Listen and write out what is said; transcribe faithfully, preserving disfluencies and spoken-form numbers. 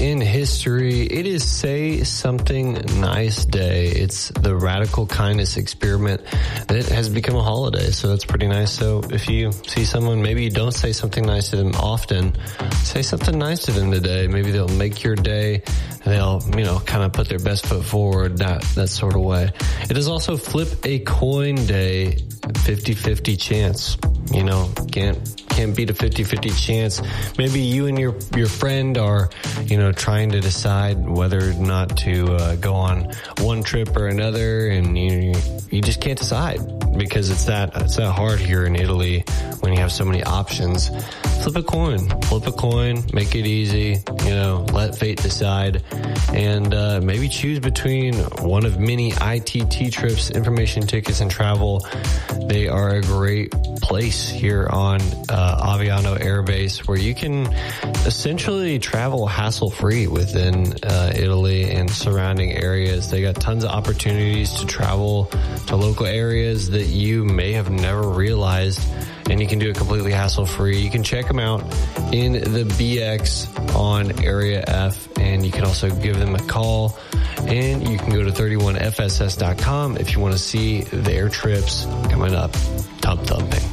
in history, it is Say Something Nice Day. It's the radical kindness experiment that has become a holiday, so that's pretty nice. So if you see someone, maybe you don't say something nice to them often, say something nice to them today. Maybe they'll make your day. They'll, you know, kind of put their best foot forward, that, that sort of way. It is also Flip a Coin Day, fifty-fifty chance. You know, can't can't beat a fifty-fifty chance. Maybe you and your your friend are, you know, trying to decide whether or not to uh, go on one trip or another, and you you just can't decide because it's that it's that hard here in Italy when you have so many options. Flip a coin, flip a coin, make it easy. You know, let fate decide, and uh, maybe choose between one of many I T T trips, information tickets, and travel. They are a great place here on uh, Aviano Air Base where you can essentially travel hassle-free within uh, Italy and surrounding areas. They got tons of opportunities to travel to local areas that you may have never realized, and you can do it completely hassle-free. You can check them out in the B X on Area F, and you can also give them a call, and you can go to thirty-one F S S dot com if you want to see their trips coming up. Tub thumping.